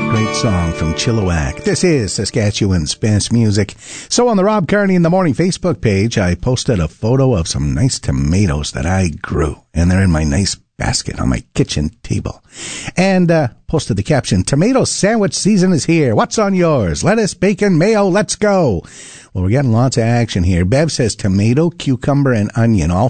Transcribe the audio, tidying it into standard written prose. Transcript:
Great song from Chilliwack. This is Saskatchewan's best music. So on the Rob Carney in the Morning Facebook page, I posted a photo of some nice tomatoes that I grew. And they're in my nice basket on my kitchen table. And posted the caption, "Tomato sandwich season is here. What's on yours? Lettuce, bacon, mayo, let's go." Well, we're getting lots of action here. Bev says tomato, cucumber, and onion, all